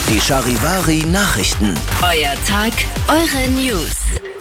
Die Charivari Nachrichten. Euer Tag, eure News.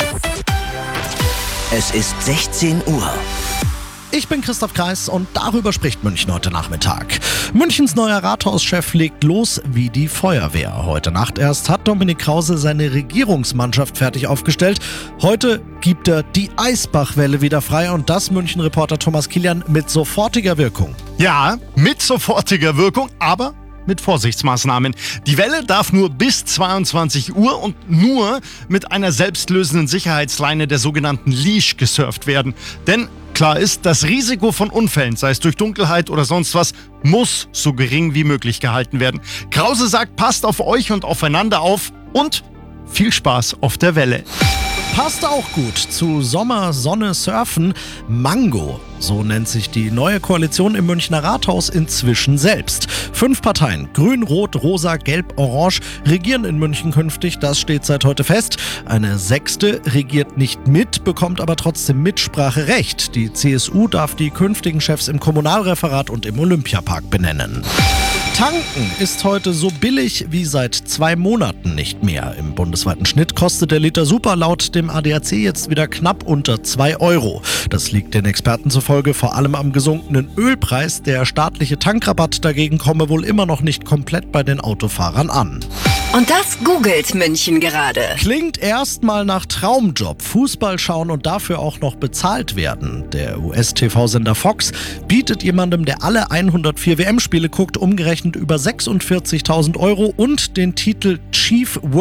Es ist 16 Uhr. Ich bin Christoph Kreis und darüber spricht München heute Nachmittag. Münchens neuer Rathauschef legt los wie die Feuerwehr. Heute Nacht erst hat Dominik Krause seine Regierungsmannschaft fertig aufgestellt. Heute gibt er die Eisbachwelle wieder frei und das München-Reporter Thomas Kilian mit sofortiger Wirkung. Ja, mit sofortiger Wirkung, aber mit Vorsichtsmaßnahmen. Die Welle darf nur bis 22 Uhr und nur mit einer selbstlösenden Sicherheitsleine, der sogenannten Leash, gesurft werden. Denn klar ist, das Risiko von Unfällen, sei es durch Dunkelheit oder sonst was, muss so gering wie möglich gehalten werden. Krause sagt, passt auf euch und aufeinander auf und viel Spaß auf der Welle. Passt auch gut zu Sommer, Sonne, Surfen. Mango, so nennt sich die neue Koalition im Münchner Rathaus inzwischen selbst. 5 Parteien, grün, rot, rosa, gelb, orange, regieren in München künftig, das steht seit heute fest. Eine 6. regiert nicht mit, bekommt aber trotzdem Mitspracherecht. Die CSU darf die künftigen Chefs im Kommunalreferat und im Olympiapark benennen. Tanken ist heute so billig wie seit 2 Monaten nicht mehr. Im bundesweiten Schnitt kostet der Liter Super laut dem ADAC jetzt wieder knapp unter 2 Euro. Das liegt den Experten zufolge vor allem am gesunkenen Ölpreis. Der staatliche Tankrabatt dagegen komme wohl immer noch nicht komplett bei den Autofahrern an. Und das googelt München gerade. Klingt erstmal nach Traumjob. Fußball schauen und dafür auch noch bezahlt werden. Der US-TV-Sender Fox bietet jemandem, der alle 104 WM-Spiele guckt, umgerechnet über 46.000 Euro und den Titel Chief